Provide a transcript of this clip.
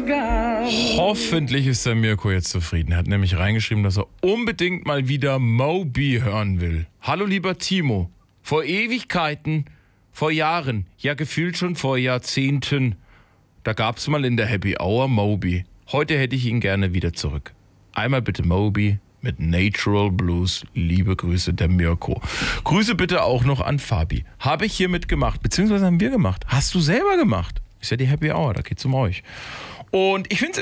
Hoffentlich ist der Mirko jetzt zufrieden. Er hat nämlich reingeschrieben, dass er unbedingt mal wieder Moby hören will. Hallo lieber Timo. Vor Ewigkeiten, vor Jahren, ja gefühlt schon vor Jahrzehnten, da gab's mal in der Happy Hour Moby. Heute hätte ich ihn gerne wieder zurück. Einmal bitte Moby mit Natural Blues. Liebe Grüße, der Mirko. Grüße bitte auch noch an Fabi. Habe ich hiermit gemacht, beziehungsweise haben wir gemacht. Hast du selber gemacht? Ist ja die Happy Hour, da geht's um euch. Und ich finde